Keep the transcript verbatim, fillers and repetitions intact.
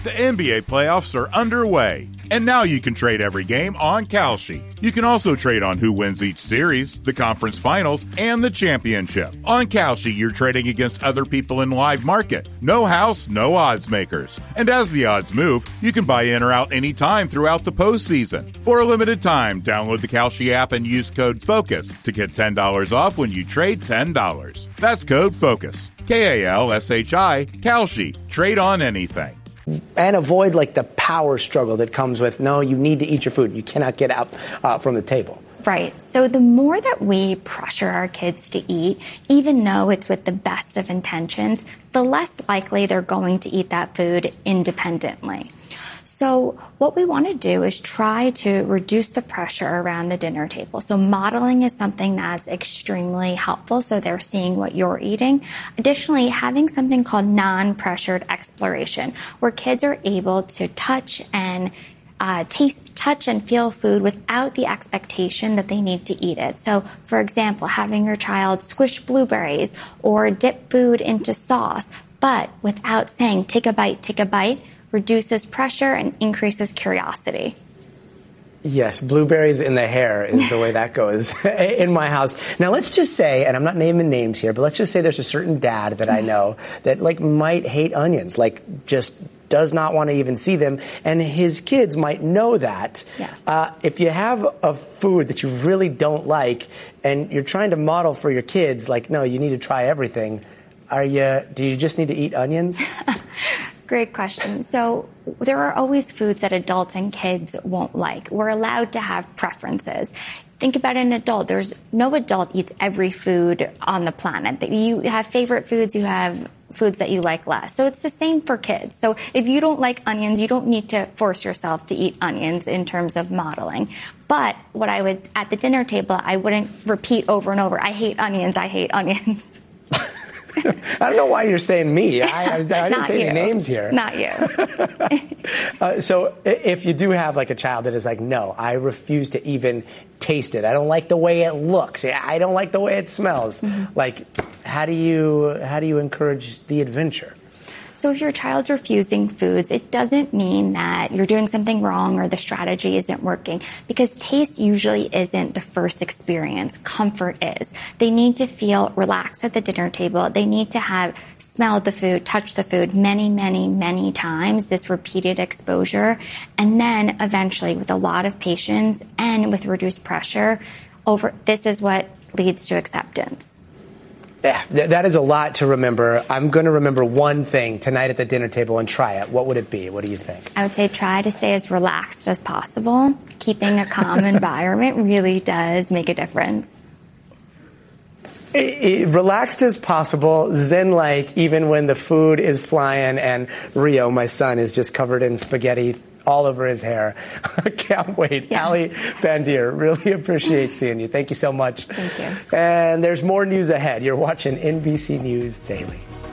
The N B A playoffs are underway, and now you can trade every game on Kalshi. You can also trade on who wins each series, the conference finals, and the championship. On Kalshi, you're trading against other people in live market. No house, no odds makers. And as the odds move, you can buy in or out anytime throughout the postseason. For a limited time, download the Kalshi app and use code FOCUS to get ten dollars off when you trade ten dollars. That's code FOCUS. K A L S H I, Kalshi. Trade on anything. And avoid like the power struggle that comes with, no, you need to eat your food. You cannot get out uh, from the table. Right. So the more that we pressure our kids to eat, even though it's with the best of intentions, the less likely they're going to eat that food independently. So what we want to do is try to reduce the pressure around the dinner table. So modeling is something that's extremely helpful, so they're seeing what you're eating. Additionally, having something called non-pressured exploration, where kids are able to touch and uh, taste, touch and feel food without the expectation that they need to eat it. So, for example, having your child squish blueberries or dip food into sauce, but without saying, take a bite, take a bite, reduces pressure and increases curiosity. Yes, blueberries in the hair is the way that goes in my house. Now, let's just say, and I'm not naming names here, but let's just say there's a certain dad that I know that like might hate onions, like just does not want to even see them, and his kids might know that. Yes. Uh, if you have a food that you really don't like and you're trying to model for your kids, like, no, you need to try everything, are you, do you just need to eat onions? Great question. So there are always foods that adults and kids won't like. We're allowed to have preferences. Think about an adult. There's no adult eats every food on the planet. You have favorite foods, you have foods that you like less. So it's the same for kids. So if you don't like onions, you don't need to force yourself to eat onions in terms of modeling. But what I would, at the dinner table, I wouldn't repeat over and over, I hate onions, I hate onions. I don't know why you're saying me. I, I, I didn't say you. any names here. Not you. uh, so if you do have like a child that is like, no, I refuse to even taste it. I don't like the way it looks. I don't like the way it smells. Mm-hmm. Like, how do you how do you encourage the adventure? So if your child's refusing foods, it doesn't mean that you're doing something wrong or the strategy isn't working, because taste usually isn't the first experience. Comfort is. They need to feel relaxed at the dinner table. They need to have smelled the food, touched the food many, many, many times, this repeated exposure. And then eventually, with a lot of patience and with reduced pressure, over this is what leads to acceptance. Yeah, that is a lot to remember. I'm going to remember one thing tonight at the dinner table and try it. What would it be? What do you think? I would say try to stay as relaxed as possible. Keeping a calm environment really does make a difference. It, it, relaxed as possible, zen-like, even when the food is flying and Rio, my son, is just covered in spaghetti all over his hair. I can't wait. Yes. Ali Bandir, really appreciate seeing you. Thank you so much. Thank you. And there's more news ahead. You're watching N B C News Daily.